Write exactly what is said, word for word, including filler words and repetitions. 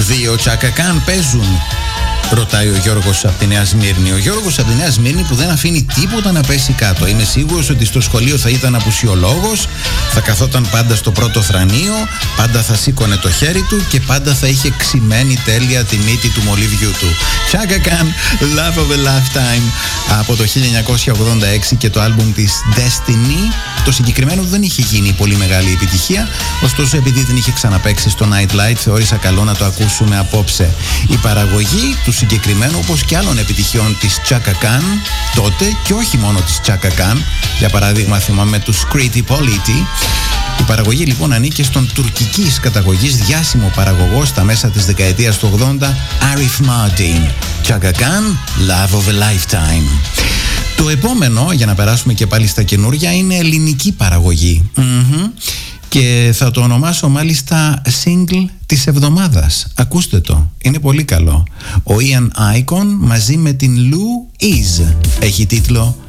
Δύο Chaka Khan παίζουν, ρωτάει ο Γιώργος από τη Νέα Σμύρνη. Ο Γιώργος από τη Νέα Σμύρνη που δεν αφήνει τίποτα να πέσει κάτω. Είμαι σίγουρος ότι στο σχολείο θα ήταν απουσιολόγος, θα καθόταν πάντα στο πρώτο θρανείο, πάντα θα σήκωνε το χέρι του και πάντα θα είχε ξημένη τέλεια τη μύτη του μολύβιου του. Chaka Khan, Love of a Lifetime, από το χίλια εννιακόσια ογδόντα έξι και το άλμπουμ της Destiny. Το συγκεκριμένο δεν είχε γίνει πολύ μεγάλη επιτυχία, ωστόσο επειδή δεν είχε ξαναπαίξει στο Nightlight θεώρησα καλό να το ακούσουμε απόψε. Η παραγωγή του συγκεκριμένου, όπως και άλλων επιτυχιών της Chaka Khan τότε, και όχι μόνο της Chaka Khan, για παράδειγμα θυμάμαι του Skriti Politi. Η παραγωγή λοιπόν ανήκε στον τουρκικής καταγωγής διάσημο παραγωγό στα μέσα της δεκαετίας του ογδόντα, Arif Mardin. Chaka Khan, Love of a Lifetime. Το επόμενο, για να περάσουμε και πάλι στα καινούρια, είναι ελληνική παραγωγή. Mm-hmm. Και θα το ονομάσω μάλιστα single της εβδομάδας. Ακούστε το, είναι πολύ καλό. Ο Ian Icon μαζί με την Lou Is έχει τίτλο